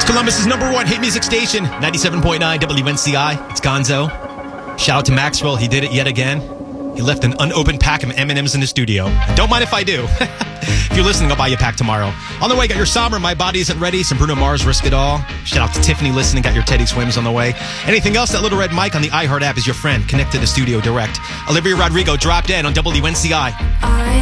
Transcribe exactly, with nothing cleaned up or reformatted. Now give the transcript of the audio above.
Columbus's number one hit music station, ninety-seven point nine W N C I. It's Gonzo. Shout out to Maxwell. He did it yet again. He left an unopened pack of M and M's in the studio. Don't mind if I do. If you're listening, I'll buy you a pack tomorrow. On the way, got your Somber, My Body Isn't Ready, some Bruno Mars, Risk It All. Shout out to Tiffany listening, got your Teddy Swims on the way. Anything else, that little red mic on the iHeart app is your friend. Connect to the studio direct. Olivia Rodrigo dropped in on W N C I. I